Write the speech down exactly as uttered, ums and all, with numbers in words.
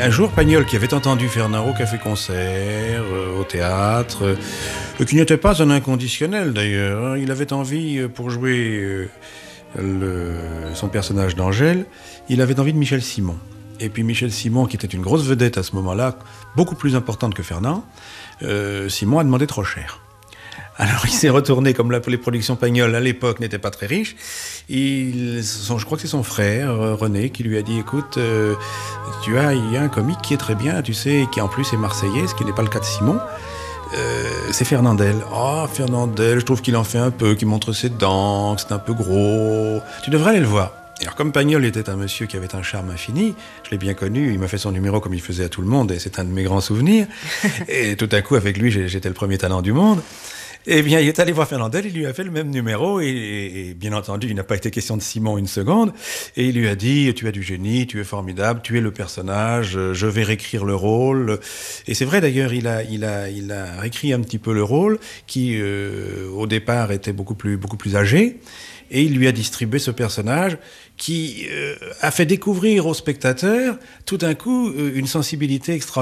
Un jour, Pagnol, qui avait entendu Fernand au café-concert, euh, au théâtre, euh, qui n'était pas un inconditionnel d'ailleurs, hein, il avait envie, euh, pour jouer euh, le, son personnage d'Angèle, il avait envie de Michel Simon. Et puis Michel Simon, qui était une grosse vedette à ce moment-là, beaucoup plus importante que Fernand, euh, Simon a demandé trop cher. Alors il s'est retourné, comme la, les productions Pagnol à l'époque n'étaient pas très riches, il, son, je crois que c'est son frère, euh, René, qui lui a dit, écoute, euh, tu as, il y a un comique qui est très bien, tu sais, qui en plus est marseillais, ce qui n'est pas le cas de Simon, euh, c'est Fernandel. Oh, Fernandel, je trouve qu'il en fait un peu, qu'il montre ses dents, que c'est un peu gros, tu devrais aller le voir. Alors comme Pagnol était un monsieur qui avait un charme infini, je l'ai bien connu, il m'a fait son numéro comme il faisait à tout le monde, et c'est un de mes grands souvenirs, et tout à coup avec lui j'étais le premier talent du monde. Eh bien, il est allé voir Fernandel, il lui a fait le même numéro, et, et, et bien entendu, il n'a pas été question de Simon une seconde, et il lui a dit, tu as du génie, tu es formidable, tu es le personnage, je vais réécrire le rôle. Et c'est vrai d'ailleurs, il a, il a, il a réécrit un petit peu le rôle, qui euh, au départ était beaucoup plus, beaucoup plus âgé, et il lui a distribué ce personnage qui euh, a fait découvrir aux spectateurs, tout d'un coup, euh, une sensibilité extraordinaire.